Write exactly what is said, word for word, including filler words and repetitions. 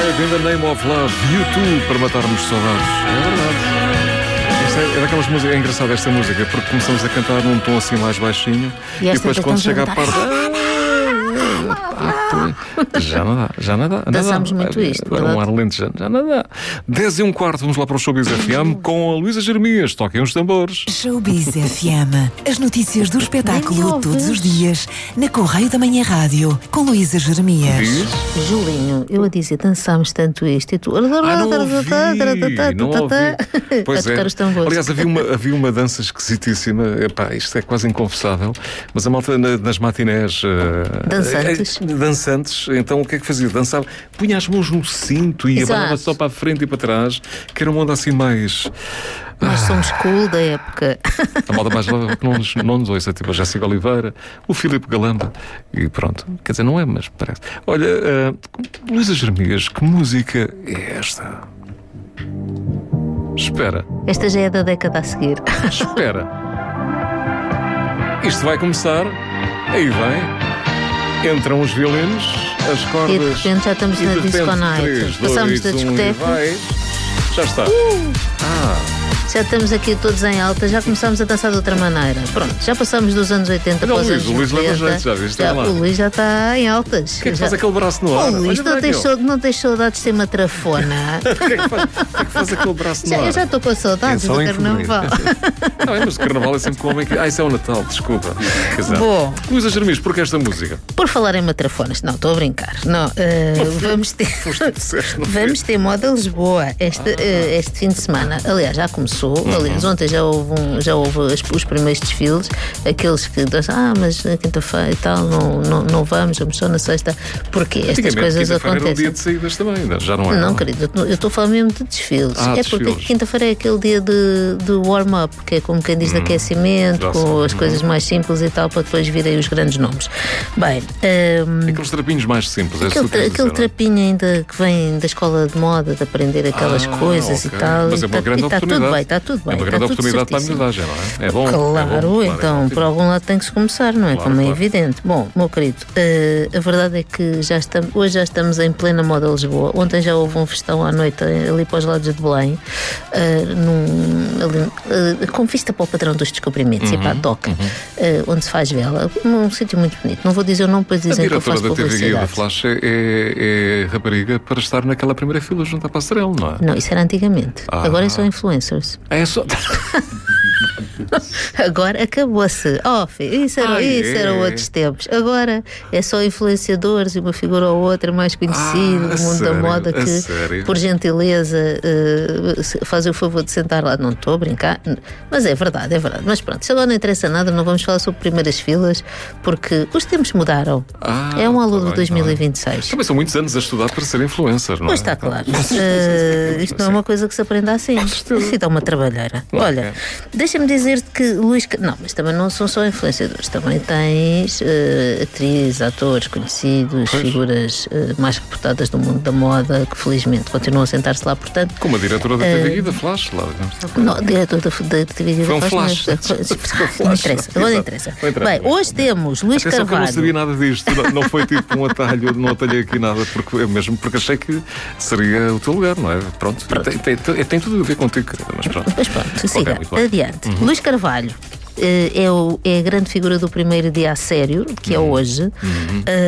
Bird in the Name of Love, U dois, para matarmos saudades. É verdade. Isto é, é daquelas músicas, é engraçado esta música, porque começamos a cantar num tom assim mais baixinho e, e depois quando chega à parte. Já não dá, já não dá. Dançámos muito isto. Agora um ar lento, já, já não dá. dez e um quarto, vamos lá para o Showbiz F M com a Luísa Jeremias. Toquem os tambores. Showbiz F M. As notícias do espetáculo todos os dias na Correio da Manhã Rádio com Luísa Jeremias. Diz? Julinho, eu a dizer, dançámos tanto isto e tu. Ah, não ouvi, não ouvi. Pois a é. tocar os tambores. Aliás, havia uma, havia uma dança esquisitíssima. Epá, isto é quase inconfessável. Mas a malta na, nas matinés. Uh, Dançantes. Uh, dançantes. Então o que é que fazia? Dançava, punha as mãos no cinto e abanava só para a frente e para trás, que era uma onda assim mais. Nós somos cool da época. A malta mais nova que não nos, não nos ouça, tipo a Jéssica Oliveira, o Filipe Galamba e pronto. Quer dizer, não é, mas parece. Olha, uh, Luísa Jeremias, que música é esta? Espera. Esta já é da década a seguir. Espera. Isto vai começar. Aí vem. Entram os violinos, as cordas. E de repente já estamos na disco night. Passamos da discoteca. Já está. Uh! Ah. Já estamos aqui todos em alta, já começámos a dançar de outra maneira. Pronto, já passamos dos anos oitenta para os anos O Luís leva noventa. jeito, já viste? Já, lá. o Luís já está em altas. O que é que já... faz aquele braço no ar? O Luís, não tens, saud... não tens saudades de ser uma trafona. O que é que faz, o que é que faz aquele braço no já, ar? Eu já estou com saudades do carnaval. Não, é, mas o carnaval é sempre com o homem que... Ah, isso é o Natal, desculpa. Bom, Luísa Jeremias, porquê esta música? Por falar em matrafonas, não, estou a brincar. Não, uh, vamos ter vamos ter moda Lisboa este, ah. uh, este fim de semana. Aliás, já começou. Uhum. Aliás, ontem já houve, um, já houve os, os primeiros desfiles. Aqueles que dizem, ah, mas na quinta-feira e tal, não, não, não vamos, vamos só na sexta. Porque estas coisas acontecem. Era o dia de saídas também, já não é? Não, querido, eu estou a falar mesmo de desfiles. Ah, é desfiles. Porque quinta-feira é aquele dia de, de warm-up, que é como quem diz, hum, de aquecimento, com as hum. coisas mais simples e tal, para depois virem os grandes nomes. Bem, um, aqueles trapinhos mais simples, é aquele, tra aquele trapinho ainda que vem da escola de moda, de aprender aquelas ah, coisas okay. e tal. Mas é uma grande e oportunidade. Está tudo bem, está tudo bem. É uma grande oportunidade para a miudagem, não é? É bom. Claro, é bom, então, claro, é por algum lado tem que se começar, não é? Claro, Como é claro. evidente. Bom, meu querido, uh, a verdade é que já estamos, hoje já estamos em plena moda Lisboa. Ontem já houve um festão à noite ali para os lados de Belém, uh, num, ali, uh, com vista para o padrão dos descobrimentos, uhum, e para a Toca, uhum. uh, onde se faz vela. Um sítio muito bonito. Não vou dizer o nome para dizer que eu faço publicidade. A diretora da T V Guia da Flash é, é, é rapariga para estar naquela primeira fila junto à passarela, não é? Não, isso era antigamente. Ah. Agora é só influencers. É só... Agora acabou-se. Oh, filho, isso era, ah, isso é. era outros tempos. Agora é só influenciadores e uma figura ou outra mais conhecida ah, do mundo sério? da moda que, sério? por gentileza, uh, fazem o favor de sentar lá. Não estou a brincar, mas é verdade, é verdade. Mas pronto, se agora não interessa nada, não vamos falar sobre primeiras filas, porque os tempos mudaram. Ah, é um aluno tá de dois mil e vinte e seis. Também são muitos anos a estudar para ser influencer, não é? Pois está claro. Uh, isto não é uma coisa que se aprenda assim. Isto é uma trabalheira. Não, Olha, é. deixa-me dizer que Luís... Não, mas também não são só influenciadores. Também tens uh, atrizes, atores conhecidos, pois. figuras uh, mais reportadas do mundo da moda, que felizmente continuam a sentar-se lá, portanto... Como a diretora da T V Guia da Flash, lá. Não, a diretora da, da T V Guia da Flash. Não, não interessa, agora não interessa. Bem, hoje temos Luís Atenção Carvalho. Que eu não sabia nada disto. Não, não foi tipo um atalho, não atalhei aqui nada, porque, mesmo porque achei que seria o teu lugar, não é? Pronto, pronto. Tem, tem, tem tudo a ver contigo, mas pronto. Mas pronto, siga, okay, adiante. Uhum. Luís Carvalho. É, o, é a grande figura do primeiro dia a sério, que é hoje. Uhum. Uh,